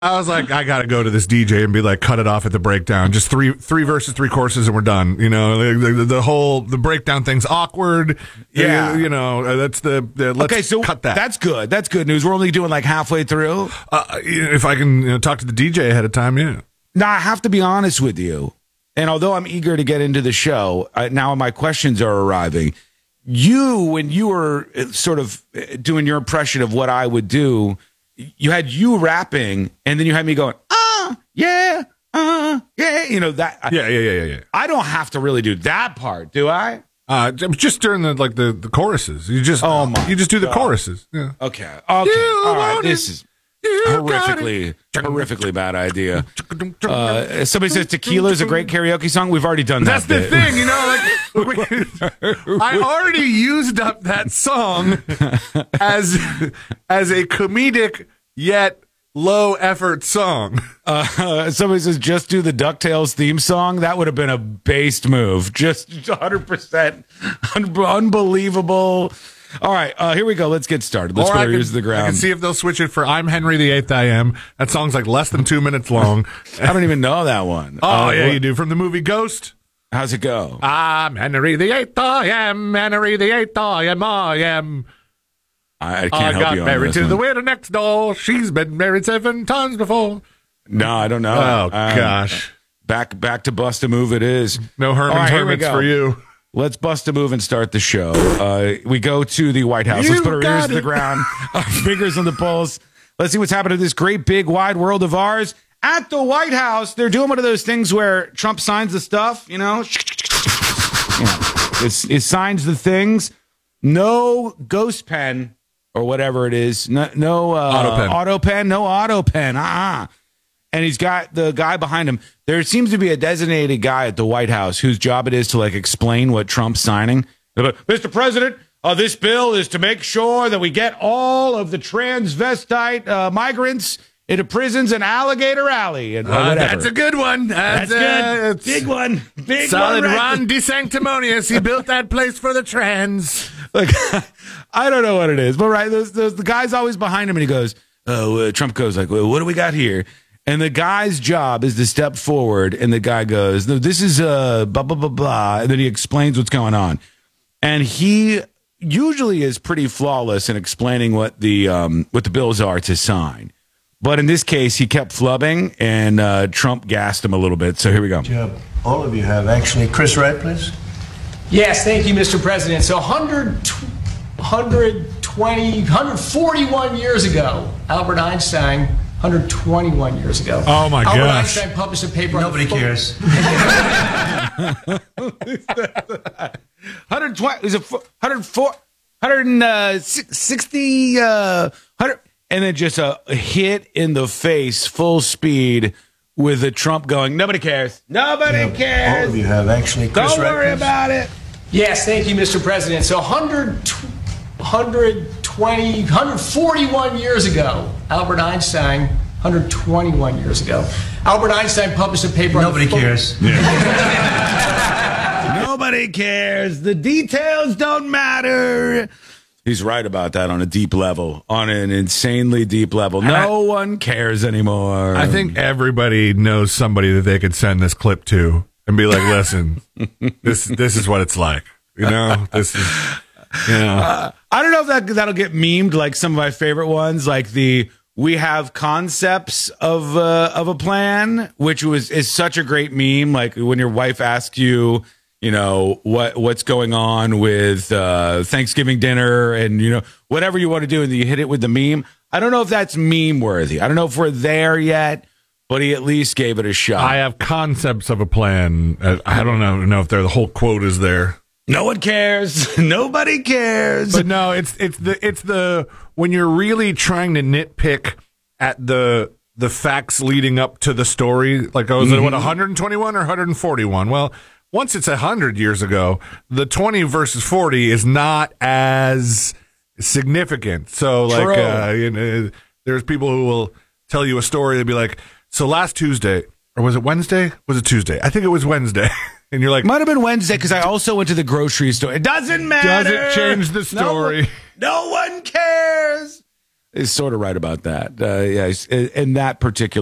I was like, I gotta go to this DJ and be like, cut it off at the breakdown. Just three verses, three choruses, and we're done. You know, the breakdown thing's awkward. Yeah, you know, that's let's cut that. That's good. That's good news. We're only doing like halfway through. If I can talk to the DJ ahead of time, yeah. Now I have to be honest with you, and although I'm eager to get into the show, now my questions are arriving. When you were sort of doing your impression of what I would do, you had you rapping, and then you had me going, yeah, you know that. Yeah. I don't have to really do that part, do I? Just during the choruses. You just do the choruses. Yeah. Okay. All right. This is horrifically bad idea. Somebody says tequila is a great karaoke song. We've already done that. That's the thing, you know. Like I already used up that song as a comedic yet low effort song. Somebody says just do the DuckTales theme song. That would have been a based move. Just 100% unbelievable. All right, here we go. Let's get started. Let's put our ears to the ground. I can see if they'll switch it for I'm Henry VIII I Am. That song's like less than 2 minutes long. I don't even know that one. Oh, yeah, you do. From the movie Ghost. How's it go? I'm Henry VIII I Am. Henry VIII I Am. I am. I can't help you on this. I got married to the widow next door. She's been married 7 times before. No, I don't know. Oh, gosh. Back to Bust a Move it is. No Herman's Hermits for you. Let's bust a move and start the show. We go to the White House. Let's put our ears to the ground, our fingers on the pulse. Let's see what's happening in this great, big, wide world of ours. At the White House, they're doing one of those things where Trump signs the stuff, you know? It signs the things. No ghost pen or whatever it is. No auto pen. No auto pen. And he's got the guy behind him. There seems to be a designated guy at the White House whose job it is to like explain what Trump's signing. Mr. President, this bill is to make sure that we get all of the transvestite migrants into prisons in Alligator Alley. And that's a good one. That's good. Big one. Big solid one. Ron DeSanctimonious. He built that place for the trans. Look, I don't know what it is, but right, the guy's always behind him, and he goes, Trump goes like, well, what do we got here? And the guy's job is to step forward, and the guy goes, no, this is blah, blah, blah, blah. And then he explains what's going on. And he usually is pretty flawless in explaining what the bills are to sign. But in this case, he kept flubbing, and Trump gassed him a little bit. So here we go. All of you have. Actually, Chris Wright, please. Yes, thank you, Mr. President. So 141 years ago, Albert Einstein... 121 years ago. Oh, my gosh. Albert Einstein published a paper on... Nobody cares. 120... Is it 104... 160... 100... And then just a hit in the face, full speed, with the Trump going, nobody cares. Nobody cares. All of you have. Actually, Chris Don't worry about it. Yes, thank you, Mr. President. So 141 years ago, Albert Einstein, 121 years ago, Albert Einstein published a paper on... Nobody cares. Nobody cares. The details don't matter. He's right about that on a deep level, on an insanely deep level. No one cares anymore. I think everybody knows somebody that they could send this clip to and be like, listen, this is what it's like. You know, this is... You know. I don't know if that'll get memed like some of my favorite ones, like we have concepts of a plan, which is such a great meme. Like when your wife asks you, you know, what's going on with Thanksgiving dinner, and you know whatever you want to do, and you hit it with the meme. I don't know if that's meme worthy. I don't know if we're there yet, but he at least gave it a shot. I have concepts of a plan. I don't know if the whole quote is there. No one cares. Nobody cares. But no, it's the when you're really trying to nitpick at the facts leading up to the story. Like, was it 121 or 141? Well, once it's 100 years ago, the 20 versus 40 is not as significant. So, like, there's people who will tell you a story. They'll be like, so last Tuesday, or was it Wednesday? Was it Tuesday? I think it was Wednesday. And you're like, might have been Wednesday because I also went to the grocery store. It doesn't matter. Doesn't change the story. No one cares. is sort of right about that. Yeah, in that particular